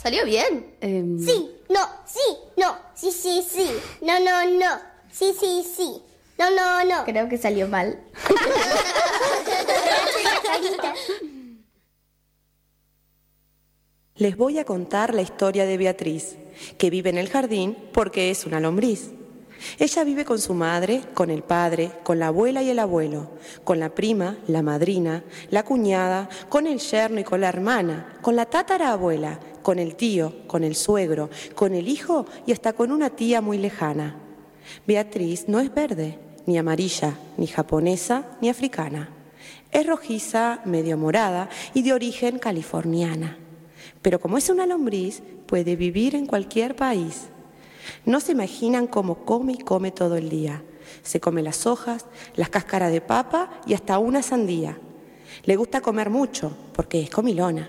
Salió bien. Sí, no, sí, no, sí, sí, sí, no, no, no, sí, sí, sí, no, no, no. Creo que salió mal. Les voy a contar la historia de Beatriz, que vive en el jardín porque es una lombriz. Ella vive con su madre, con el padre, con la abuela y el abuelo, con la prima, la madrina, la cuñada, con el yerno y con la hermana, con la tatarabuela, con el tío, con el suegro, con el hijo y hasta con una tía muy lejana. Beatriz no es verde, ni amarilla, ni japonesa, ni africana. Es rojiza, medio morada y de origen californiana. Pero como es una lombriz, puede vivir en cualquier país. No se imaginan cómo come y come todo el día. Se come las hojas, las cáscaras de papa y hasta una sandía. Le gusta comer mucho porque es comilona.